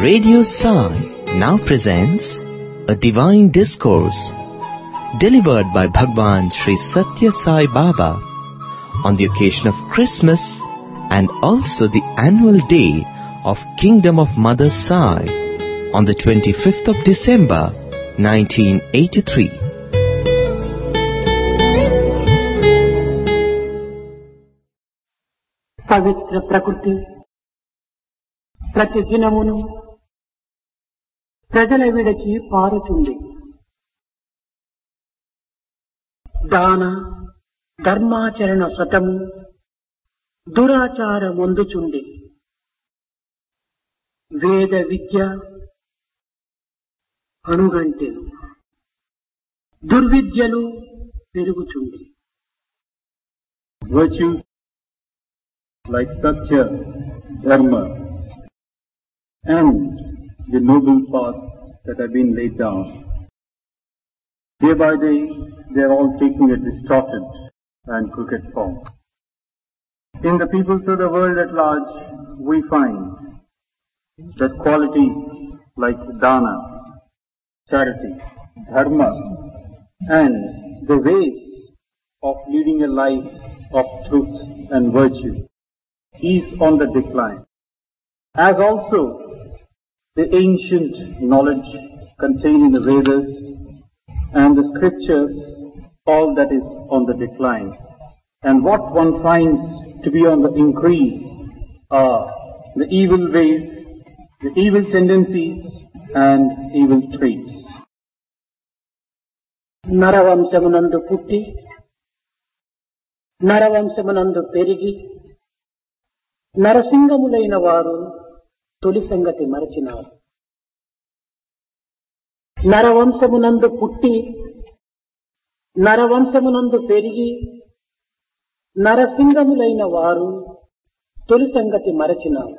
Radio Sai now presents a divine discourse delivered by Bhagwan Sri Satya Sai Baba on the occasion of Christmas and also the annual day of Kingdom of Mother Sai on the 25th of December 1983. పవిత్ర ప్రకృతి ప్రతి దినమును ప్రజల విడచి పారుతుంది. దాన ధర్మాచరణ సతము దురాచార ముందుచుండి వేద విద్య అణుగంటెను దుర్విద్యలు పెరుగుచుండి. Virtues like Satya, Dharma, and the noble paths that have been laid down, day by day they are all taking a distorted and crooked form. In the peoples of the world at large, we find that qualities like dana, charity, dharma, and the ways of leading a life of truth and virtue is on the decline, as also the ancient knowledge contained in the Vedas and the scriptures, all that is on the decline. And what one finds to be on the increase are the evil ways, the evil tendencies and evil traits. నరవంశమునందు పుట్టి నరవంశమునందు పెరిగి నరసింగములైన వారు తొలి సంగతి మరచినారు. నరవంశమునందు పుట్టి నరవంశమునందు పెరిగి నరసింగములైన వారు తొలి సంగతి మరచినారు.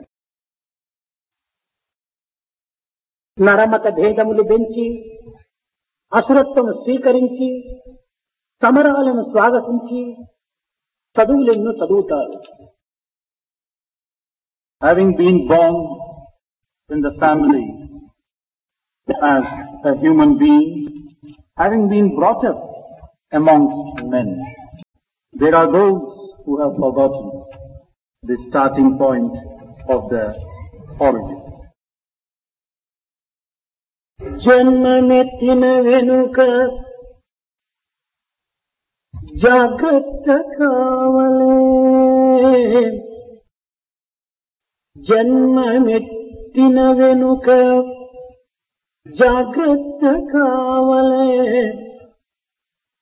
నరమత భేదములు పెంచి అసురత్వము స్వీకరించి సమరాలను స్వాగతించి చదువులెన్నో చదువుతారు. Having been born in the family as a human being, having been brought up amongst men, there are those who have forgotten the starting point of their origin. జన్మమెత్తిన వెనుక జాగ్రత్త కావలే, జన్మమెత్తిన వెనుక జాగ్రత్త కావలే,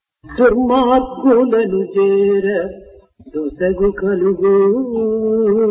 దుర్మార్గులను చేర దొసగు కలుగు.